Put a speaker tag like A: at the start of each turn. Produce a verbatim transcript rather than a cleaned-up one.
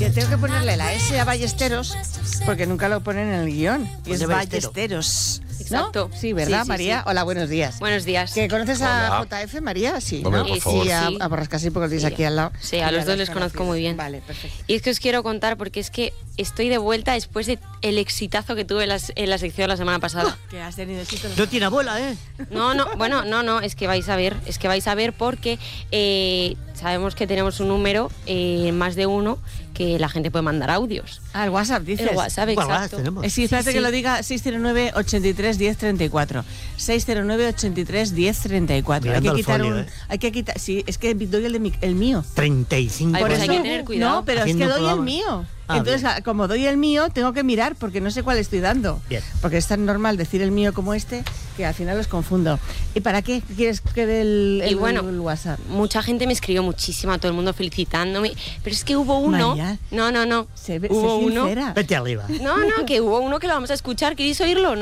A: Que tengo que ponerle la S a Ballesteros porque nunca lo ponen en el guión. Y es Ballesteros.
B: Exacto.
A: ¿No? Sí, ¿verdad,
B: sí, sí,
A: María?
B: sí.
A: Hola, buenos días.
B: Buenos días.
A: ¿Que conoces a J F, María? Sí,
C: Hombre,
A: ¿no?
C: por
A: Y
C: favor.
A: sí, a,
B: Sí.
A: a Borrascasi porque lo tienes
B: Sí.
A: aquí al lado.
B: Sí, a
A: Y
B: los dos
A: las
B: les conozco
A: conocidas.
B: muy bien.
A: Vale, perfecto.
B: Y es que os quiero contar porque es que estoy de vuelta después del exitazo que tuve en la, en la sección la semana pasada.
A: Que has tenido éxito.
D: No tiene abuela, ¿eh?
B: No, no, bueno, no, no, es que vais a ver, es que vais a ver porque eh, sabemos que tenemos un número, eh, más de uno, que la gente puede mandar audios.
A: Ah, el WhatsApp, dices.
B: El WhatsApp,
D: Bueno,
B: exacto.
D: tenemos.
A: Eh, sí, espérate
B: Sí,
A: que
B: sí.
A: lo diga seis cero nueve, ochenta y tres, diez, treinta y cuatro. seis cero nueve, ochenta y tres, diez, treinta y cuatro. Hay
D: Mirando
A: que
D: el
A: quitar
D: folio,
A: un...
D: ¿eh?
A: Hay que quitar... Sí, es que doy el, de mi, el mío.
D: treinta y cinco.
B: Ay,
A: Por
B: pues
A: eso,
B: hay que tener cuidado.
A: No, pero es
D: Haciendo
A: que doy el
D: programa.
A: mío.
D: Ah,
A: Entonces,
D: bien.
A: a- como doy el mío, tengo que mirar porque no sé cuál estoy dando.
D: Bien.
A: Porque es tan normal decir el mío como este que al final los confundo. ¿Y para qué quieres que dé el,
B: Y
A: el-
B: bueno,
A: el WhatsApp?
B: mucha gente me escribió muchísimo, todo el mundo felicitándome, pero es que hubo uno,
A: María,
B: no, no, no,
A: Se ve,
B: hubo
A: sé
B: uno,
A: sincera.
D: Vete arriba.
B: no, no, que hubo uno que lo vamos a escuchar, ¿queréis oírlo o no?